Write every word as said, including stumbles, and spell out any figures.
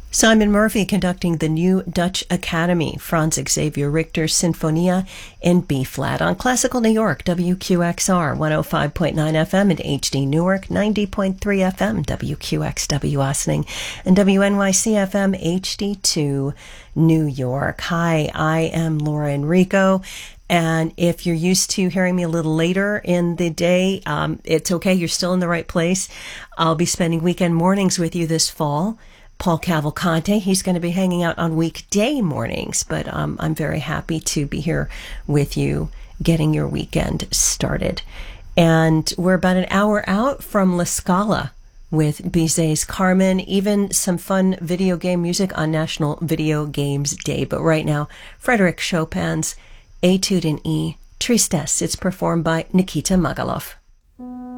Simon Murphy conducting the new Dutch Academy, Franz Xavier Richter Sinfonia in B-flat on Classical New York, W Q X R, one oh five point nine F M and H D Newark, ninety point three F M, W Q X W Ossining, and W N Y C F M H D two New York. Hi, I am Laura Enrico. And if you're used to hearing me a little later in the day, um, it's okay. You're still in the right place. I'll be spending weekend mornings with you this fall. Paul Cavalcante, he's going to be hanging out on weekday mornings, but um, I'm very happy to be here with you, getting your weekend started. And we're about an hour out from La Scala with Bizet's Carmen, even some fun video game music on National Video Games Day. But right now, Frédéric Chopin's Etude in E, Tristesse. It's performed by Nikita Magalov.